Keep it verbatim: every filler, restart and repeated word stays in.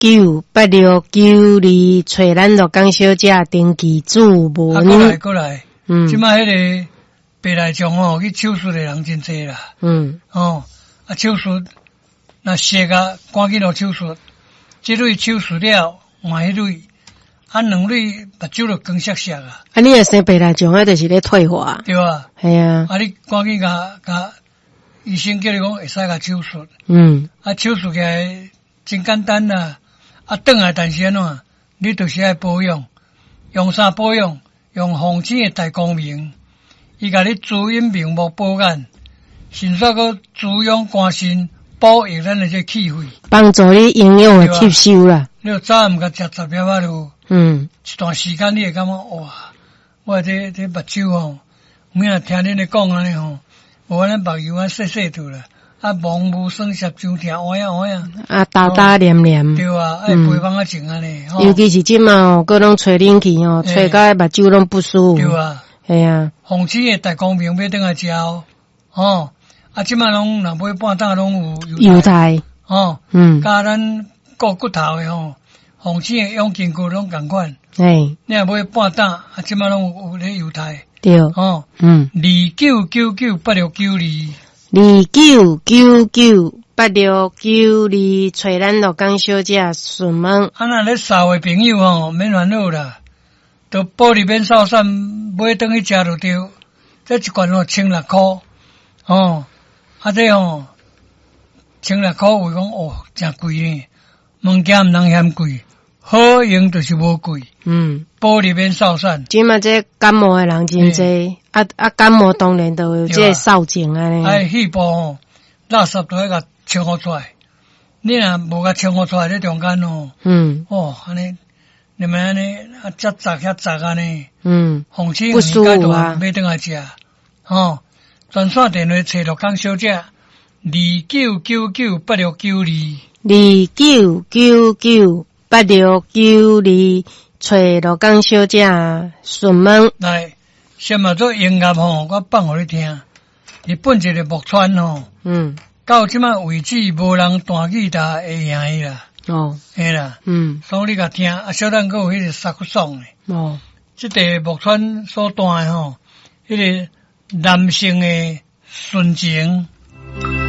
九八六九二找咱鹿港小姐登记注文。 啊，过来过来， 嗯， 即摆迄个白内障吼，去手术的人真济啦。 嗯， 哦，啊手术那熟啊，赶紧落手术。即类手术了，换迄类，啊两类目睭就光闪闪啊。 啊，你若生白内障，啊，就是咧退化。 对啊。 系啊。 啊，你赶紧甲甲医生叫你讲会使甲手术。 嗯。啊， 手术起来真简单啦。啊，转来但是安怎？你就是爱保养，用啥保养？用红星的大光明，伊甲你滋阴明目保眼，迅速个滋养肝肾，保育咱的这气血， 帮助你营养的吸收啦。 你要早毋甲食十粒仔就， 嗯， 一段时间你会感觉哇，我这这目睭吼，每日听恁咧讲安尼吼，无安尼目睭啊细细度啦。啊，望无双舌就疼，哎呀哎呀！ 啊，大大黏黏。 对啊，爱陪帮啊静安尼。 尤其是即嘛哦，各拢吹冷气哦，吹到目睭拢不舒服。 对啊， 系啊。 红旗的大光明要等下食哦，哦，啊，即嘛拢若买半担拢有油菜。 哦， 嗯， 加咱顾骨头的吼，红旗的养筋骨拢共款。 诶， 你若买半担，啊，即嘛拢有有咧油菜。 对。 哦， 嗯， 二九九九八六九二。 二九九九八六九二，找咱鹿港小姐询问。 啊，那咧扫的朋友吼，免烦恼啦，都玻璃免扫散，买等去食就对。这一罐吼千六箍，哦，啊这吼千六箍，为讲哦真贵呢，物件毋通嫌贵，好用就是无贵。嗯，玻璃免扫散。 即嘛这感冒的人真济。啊啊！感冒当然都有这扫症安尼。 哎，肺部吼，垃圾都要甲清好出来。你若无甲清好出来，咧中间哦，嗯，哦，安尼，你们安尼啊，遮杂遐杂安尼，嗯，红星不舒服啊， 买顿来食，哦，专线电话找鹿港小姐，二九九九八六九二， 二九九九八六九二，找鹿港小姐询问。 来。先嘛做音乐吼，我放互你听。日本一个木川吼，嗯，到即马为止无人弹吉他会赢伊啦。哦，嘿啦，嗯，所以你甲听，啊，小等还有迄个萨克松诶。哦，即个木川所弹诶吼，迄个男性诶纯情，